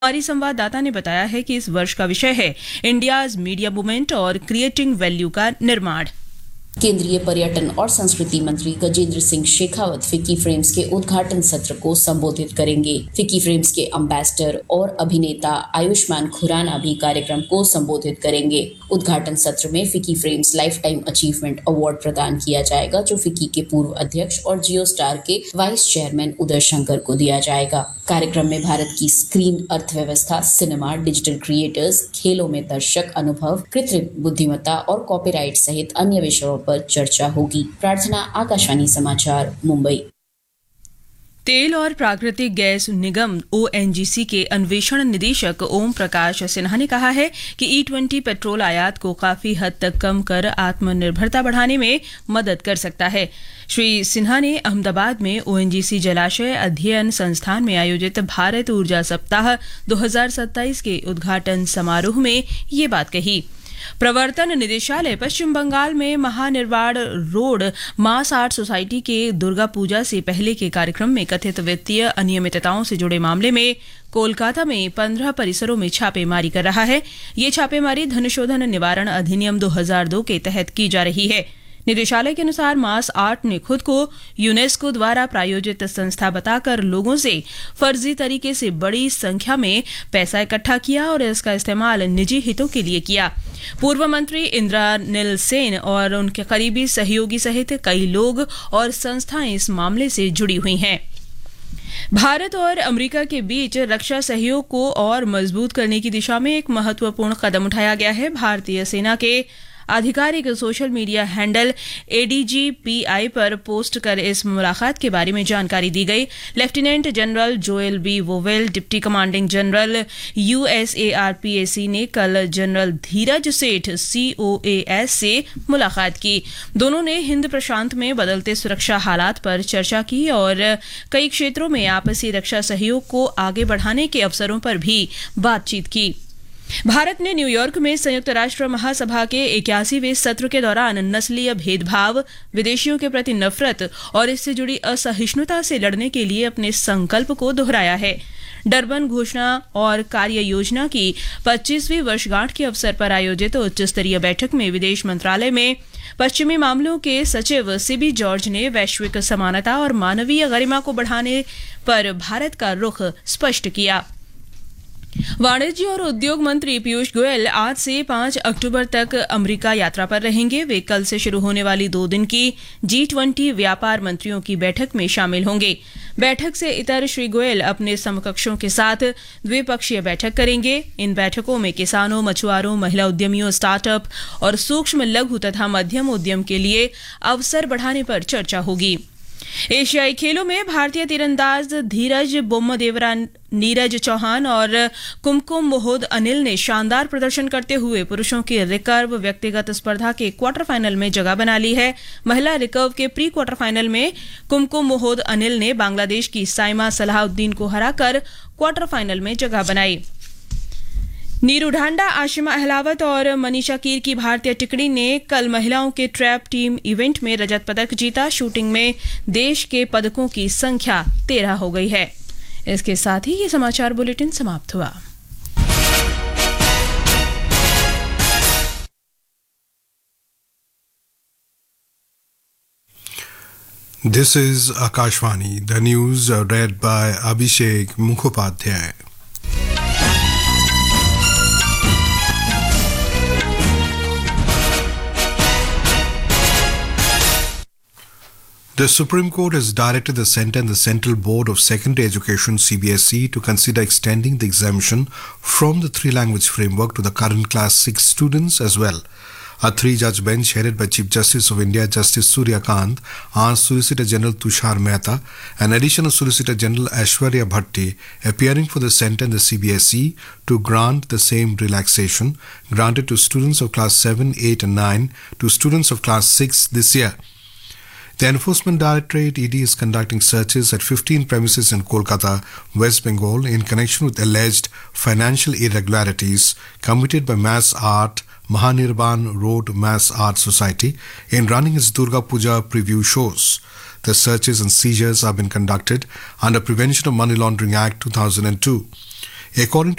हमारी संवाददाता ने बताया है कि इस वर्ष का विषय है इंडियाज मीडिया मूवमेंट और क्रिएटिंग वैल्यू का निर्माण। केंद्रीय पर्यटन और संस्कृति मंत्री गजेंद्र सिंह शेखावत फिक्की फ्रेम्स के उद्घाटन सत्र को संबोधित करेंगे। फिक्की फ्रेम्स के एम्बेसडर और अभिनेता आयुष्मान खुराना भी कार्यक्रम को संबोधित करेंगे। उद्घाटन सत्र में FICCI frames life time achievement award प्रदान किया जाएगा, जो फिक्की के पूर्व अध्यक्ष और जियो स्टार के वाइस चेयरमैन उदय शंकर को दिया जाएगा। कार्यक्रम में भारत की स्क्रीन अर्थव्यवस्था, सिनेमा, डिजिटल क्रिएटर्स, खेलों में दर्शक अनुभव, कृत्रिम बुद्धिमत्ता और कॉपीराइट सहित अन्य विषयों पर चर्चा होगी। प्रार्थना, आकाशवाणी समाचार, मुंबई। तेल और प्राकृतिक गैस निगम ONGC के अन्वेषण निदेशक ओम प्रकाश सिन्हा ने कहा है कि E20 पेट्रोल आयात को काफी हद तक कम कर आत्मनिर्भरता बढ़ाने में मदद कर सकता है। श्री सिन्हा ने अहमदाबाद में ONGC जलाशय अध्ययन संस्थान में आयोजित भारत ऊर्जा सप्ताह 2027 के उद्घाटन समारोह में ये बात कही। प्रवर्तन निदेशालय पश्चिम बंगाल में महानिर्वाण रोड मास आर्ट सोसाइटी के दुर्गा पूजा से पहले के कार्यक्रम में कथित वित्तीय अनियमितताओं से जुड़े मामले में कोलकाता में 15 परिसरों में छापेमारी कर रहा है। ये छापेमारी धन शोधन निवारण अधिनियम 2002 के तहत की जा रही है। निदेशालय के अनुसार मास आर्ट ने खुद को यूनेस्को द्वारा प्रायोजित संस्था बताकर लोगों से फर्जी तरीके से बड़ी संख्या में पैसा इकट्ठा किया और इसका इस्तेमाल निजी हितों के लिए किया। पूर्व मंत्री इंद्रानिल सेन और उनके करीबी सहयोगी सहित कई लोग और संस्थाएं इस मामले से जुड़ी हुई हैं। भारत और अमेरिका के बीच रक्षा सहयोग को और मजबूत करने की दिशा में एक महत्वपूर्ण कदम उठाया गया है। भारतीय सेना के आधिकारिक सोशल मीडिया हैंडल ADGPI पर पोस्ट कर इस मुलाकात के बारे में जानकारी दी गई। Lieutenant general Joel B vowel, deputy commanding general USARPAC ने कल जनरल धीरज सेठ COAS से मुलाकात की। दोनों ने हिंद प्रशांत में बदलते सुरक्षा हालात पर चर्चा की और कई क्षेत्रों में आपसी रक्षा सहयोग को आगे बढ़ाने के अवसरों पर भी बातचीत की। भारत ने न्यूयॉर्क में संयुक्त राष्ट्र महासभा के 81वें सत्र के दौरान नस्लीय भेदभाव, विदेशियों के प्रति नफरत और इससे जुड़ी असहिष्णुता से लड़ने के लिए अपने संकल्प को दोहराया है। डरबन घोषणा और कार्य योजना की 25वीं वर्षगांठ के अवसर पर आयोजित उच्च स्तरीय बैठक में विदेश मंत्रालय में पश्चिमी मामलों के सचिव CB जॉर्ज ने वैश्विक समानता और मानवीय गरिमा को बढ़ाने पर भारत का रुख स्पष्ट किया। वाणिज्य और उद्योग मंत्री पीयूष गोयल आज से 5 अक्टूबर तक अमेरिका यात्रा पर रहेंगे। वे कल से शुरू होने वाली 2 दिन की G20 व्यापार मंत्रियों की बैठक में शामिल होंगे। बैठक से इतर श्री गोयल अपने समकक्षों के साथ द्विपक्षीय बैठक करेंगे। इन बैठकों में किसानों, मछुआरों, महिला उद्यमियों, स्टार्टअप और सूक्ष्म, लघु तथा मध्यम उद्यम के लिए अवसर बढ़ाने पर चर्चा होगी। एशियाई खेलों में भारतीय तीरंदाज धीरज बोम्मदेवरा, नीरज चौहान और कुमकुम मोहद अनिल ने शानदार प्रदर्शन करते हुए पुरुषों की रिकर्व व्यक्तिगत स्पर्धा के क्वार्टर फाइनल में जगह बना ली है। महिला रिकर्व के प्री क्वार्टर फाइनल में कुमकुम मोहद अनिल ने बांग्लादेश की साइमा सलाहुद्दीन को हराकर क्वार्टर फाइनल में जगह बनाई। नीरू ढांडा, आशिमा अहलावत और मनीषा कीर की भारतीय टुकड़ी ने कल महिलाओं के ट्रैप टीम इवेंट में रजत पदक जीता। शूटिंग में देश के पदकों की संख्या 13 हो गई है। इसके साथ ही ये समाचार बुलेटिन समाप्त हुआ। This is Akashvani. The news read by Abhishek Mukhopadhyay. The Supreme Court has directed the Centre and the Central Board of Secondary Education CBSE to consider extending the exemption from the 3-language framework to the current Class 6 students as well. A 3-judge bench headed by Chief Justice of India Justice Surya Kant asked Solicitor General Tushar Mehta and Additional Solicitor General Aishwarya Bhatti, appearing for the Centre and the CBSE, to grant the same relaxation granted to students of Class 7, 8 and 9 to students of Class 6 this year. The Enforcement Directorate ED is conducting searches at 15 premises in Kolkata, West Bengal in connection with alleged financial irregularities committed by Mass Art Mahanirban Road Mass Art Society in running its Durga Puja preview shows. The searches and seizures have been conducted under Prevention of Money Laundering Act 2002. According to